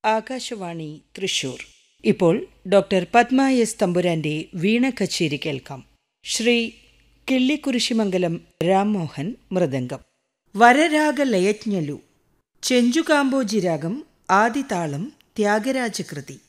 ആകാശവാണി തൃശൂർ. ഇപ്പോൾ doctor Padma S തമ്പുരാന്റെ വീണ കച്ചേരി കേൾക്കാം. ശ്രീ കിള്ളിക്കുരിശിമംഗലം രാംമോഹൻ മൃദംഗം. വരരാഗ ലയജ്ഞലു ചെഞ്ചുകാമ്പോജി രാഗം ആദിതാളം ത്യാഗരാജകൃതി.